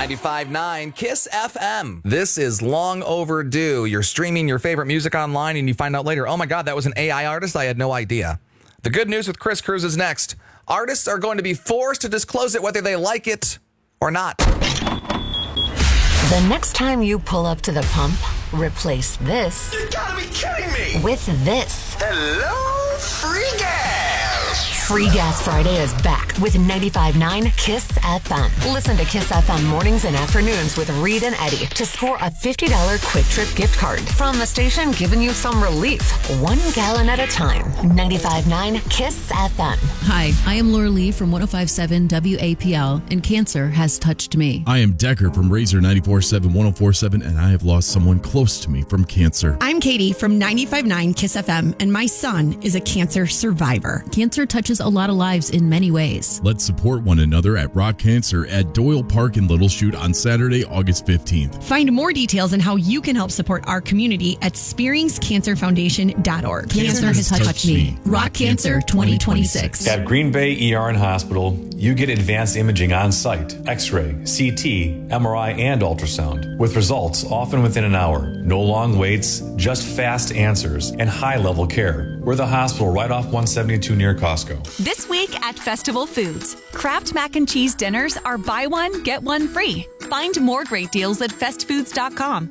95.9 KISS FM. This is long overdue. You're streaming your favorite music online and you find out later, oh my God, that was an AI artist? I had no idea. The good news with Chris Cruz is next. Artists are going to be forced to disclose it whether they like it or not. The next time you pull up to the pump, replace this. You gotta be kidding me! With this. Hello, free gas! Free Gas Friday is back with 95.9 KISS FM. Listen to KISS FM mornings and afternoons with Reed and Eddie to score a $50 Quick Trip gift card from the station giving you some relief, 1 gallon at a time. 95.9 KISS FM. Hi, I am Laura Lee from 105.7 WAPL, and cancer has touched me. I am Decker from Razor 94.7 104.7, and I have lost someone close to me from cancer. I'm Katie from 95.9 KISS FM, and my son is a cancer survivor. Cancer touches a lot of lives in many ways. Let's support one another at Rock Cancer at Doyle Park in Little Chute on Saturday, August 15th. Find more details on how you can help support our community at SpearingsCancerFoundation.org. Cancer has touched me. Rock Cancer 2026. At Green Bay ER and Hospital, you get advanced imaging on site, X-ray, CT, MRI, and ultrasound, with results often within an hour. No long waits, just fast answers and high-level care. We're the hospital right off 172 near Costco. This week at Festival Foods, Kraft Mac and Cheese dinners are buy one, get one free. Find more great deals at festfoods.com.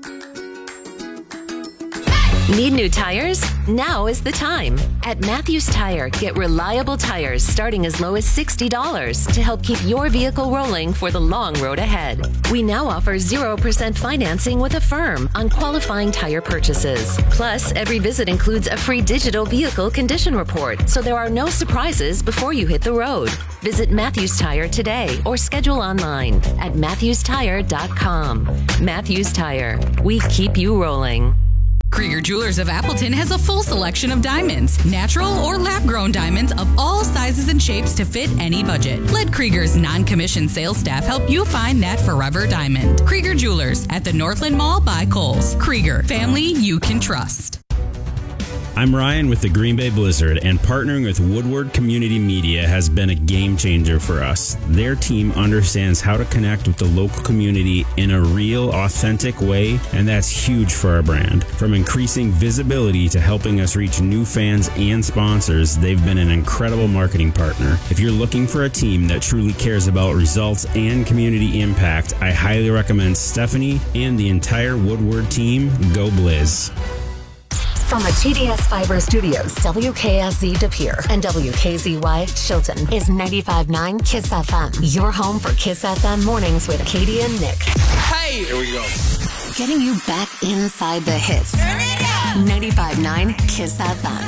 Need new tires? Now is the time. At Matthews Tire, get reliable tires starting as low as $60 to help keep your vehicle rolling for the long road ahead. We now offer 0% financing with Affirm on qualifying tire purchases. Plus, every visit includes a free digital vehicle condition report, so there are no surprises before you hit the road. Visit Matthews Tire today or schedule online at MatthewsTire.com. Matthews Tire. We keep you rolling. Krieger Jewelers of Appleton has a full selection of diamonds, natural or lab-grown diamonds of all sizes and shapes to fit any budget. Let Krieger's non-commissioned sales staff help you find that forever diamond. Krieger Jewelers at the Northland Mall by Kohl's. Krieger, family you can trust. I'm Ryan with the Green Bay Blizzard, and partnering with Woodward Community Media has been a game changer for us. Their team understands how to connect with the local community in a real, authentic way, and that's huge for our brand. From increasing visibility to helping us reach new fans and sponsors, they've been an incredible marketing partner. If you're looking for a team that truly cares about results and community impact, I highly recommend Stephanie and the entire Woodward team. Go Blizz. From the TDS Fiber Studios, WKSZ De Pere and WKZY Chilton is 95.9 KISS FM. Your home for KISS FM mornings with Katie and Nick. Hey! Here we go. Getting you back inside the hits. 95.9 KISS FM.